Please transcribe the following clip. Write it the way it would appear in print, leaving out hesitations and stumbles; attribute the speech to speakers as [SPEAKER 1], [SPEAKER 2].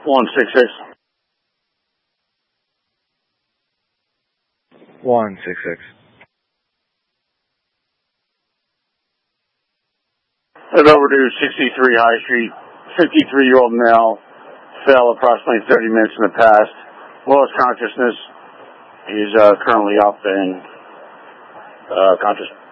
[SPEAKER 1] 166.
[SPEAKER 2] 166.
[SPEAKER 1] Head over to 63 High Street. 53-year-old male fell approximately 30 minutes in the past. Lost consciousness. He's currently up and conscious.